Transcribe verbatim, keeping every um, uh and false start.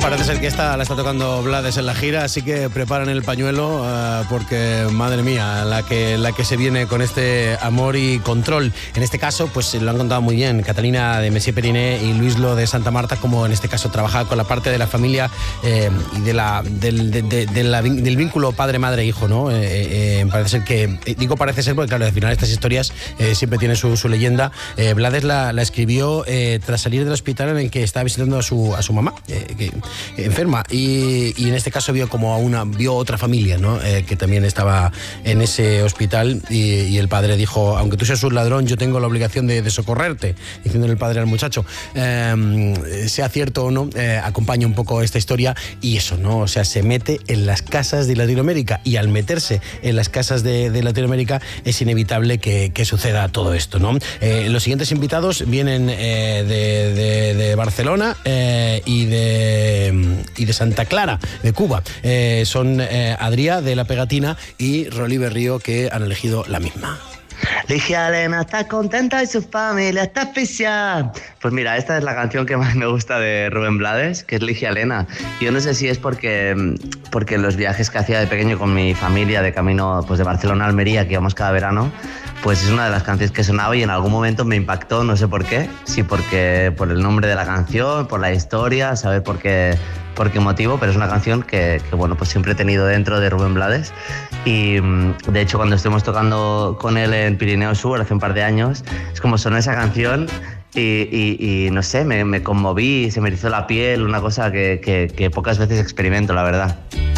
Parece ser que esta la está tocando Blades en la gira, así que preparen el pañuelo uh, porque, madre mía, la que, la que se viene con este Amor y Control. En este caso, pues lo han contado muy bien Catalina de Messier-Periné y Luislo de Santa Marta, como en este caso trabajaba con la parte de la familia eh, y de la, del, de, de, de la, del vínculo padre-madre-hijo, ¿no? Eh, eh, parece ser que, digo parece ser porque claro, al final estas historias eh, siempre tienen su, su leyenda. Eh, Blades la, la escribió eh, tras salir del hospital en el que estaba visitando a su, a su mamá, eh, que, enferma, y, y en este caso vio como a una vio otra familia, ¿no? Eh, que también estaba en ese hospital y, y el padre dijo, aunque tú seas un ladrón, yo tengo la obligación de, de socorrerte, diciéndole el padre al muchacho. Eh, sea cierto o no, eh, acompaña un poco esta historia y eso, ¿no? O sea, se mete en las casas de Latinoamérica y al meterse en las casas de, de Latinoamérica es inevitable que, que suceda todo esto, ¿no? Eh, los siguientes invitados vienen eh, de, de, de Barcelona eh, y de y de Santa Clara, de Cuba. Eh, son eh, Adrià de La Pegatina y Rolí Berrío, que han elegido la misma. Ligia Elena está contenta y su familia está especial. Pues mira, esta es la canción que más me gusta de Rubén Blades, que es Ligia Elena. Yo no sé si es porque, porque los viajes que hacía de pequeño con mi familia de camino pues de Barcelona a Almería, que íbamos cada verano, pues es una de las canciones que sonaba y en algún momento me impactó, no sé por qué, si porque por el nombre de la canción, por la historia, saber por qué, por qué motivo, pero es una canción que, que bueno, pues siempre he tenido dentro de Rubén Blades y de hecho cuando estuvimos tocando con él en Pirineo Sur hace un par de años, es como sonó esa canción y, y, y no sé, me, me conmoví, se me erizó la piel, una cosa que, que, que pocas veces experimento, la verdad.